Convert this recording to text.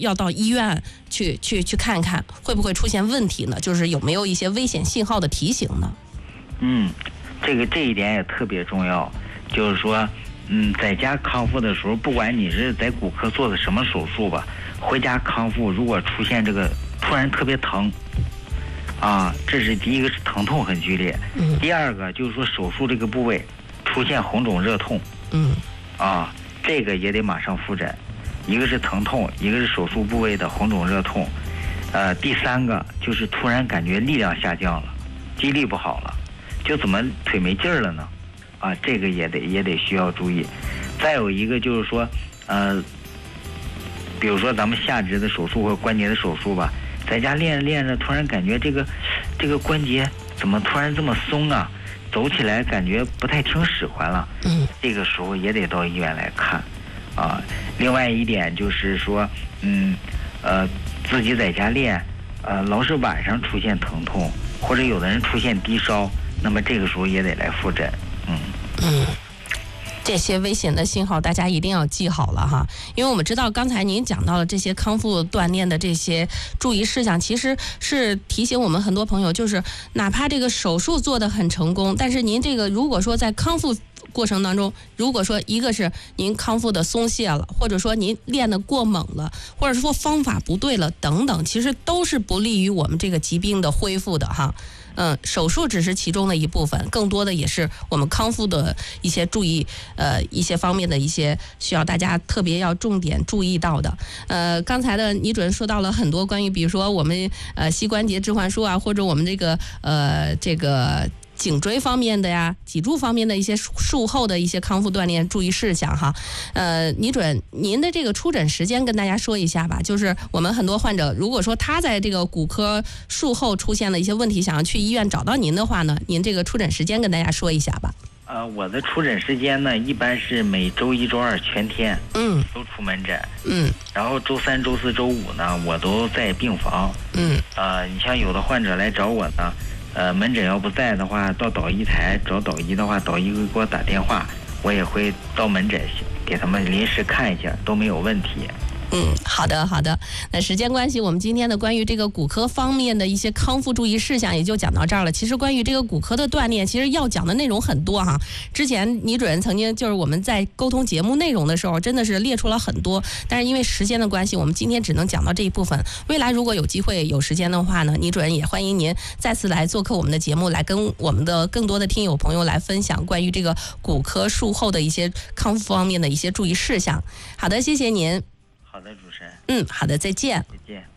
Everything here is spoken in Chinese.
要到医院去看看，会不会出现问题呢？就是有没有一些危险信号的提醒呢？ 这一点也特别重要，就是说，在家康复的时候，不管你是在骨科做的什么手术吧，回家康复如果出现这个突然特别疼，这是第一个是疼痛很剧烈，第二个就是说手术这个部位出现红肿热痛，这个也得马上复诊，一个是疼痛，一个是手术部位的红肿热痛，第三个就是突然感觉力量下降了，肌力不好了，就怎么腿没劲儿了呢？这个也得需要注意。再有一个就是说，比如说咱们下肢的手术或关节的手术吧，在家练着练着，突然感觉这个关节怎么突然这么松啊？走起来感觉不太听使唤了。这个时候也得到医院来看。另外一点就是说，自己在家练，老是晚上出现疼痛，或者有的人出现低烧，那么这个时候也得来复诊。 这些危险的信号大家一定要记好了哈，因为我们知道刚才您讲到了这些康复锻炼的这些注意事项，其实是提醒我们很多朋友，就是哪怕这个手术做得很成功，但是您这个如果说在康复过程当中，如果说一个是您康复的松懈了，或者说您练得过猛了，或者说方法不对了等等，其实都是不利于我们这个疾病的恢复的哈。手术只是其中的一部分，更多的也是我们康复的一些注意，一些方面的一些需要大家特别要重点注意到的。刚才的倪主任说到了很多关于，比如说我们膝关节置换术啊，或者我们这个颈椎方面的呀，脊柱方面的一些术后的一些康复锻炼注意事项哈。倪主任，您的这个出诊时间跟大家说一下吧。就是我们很多患者，如果说他在这个骨科术后出现了一些问题，想要去医院找到您的话呢，您这个出诊时间跟大家说一下吧。 我的出诊时间呢，一般是每周一、周二全天，都出门诊，然后周三、周四周五呢，我都在病房，你像有的患者来找我呢。门诊要不在的话，到导医台找导医的话，导医会给我打电话，我也会到门诊给他们临时看一下，都没有问题。 好的。那时间关系，我们今天的关于这个骨科方面的一些康复注意事项也就讲到这儿了。其实关于这个骨科的锻炼，其实要讲的内容很多哈。之前倪主任曾经就是我们在沟通节目内容的时候，真的是列出了很多，但是因为时间的关系，我们今天只能讲到这一部分。未来如果有机会有时间的话呢，倪主任也欢迎您再次来做客我们的节目，来跟我们的更多的听友朋友来分享关于这个骨科术后的一些康复方面的一些注意事项。好的，谢谢您。 好的，主持人。 好的，再见。 再见。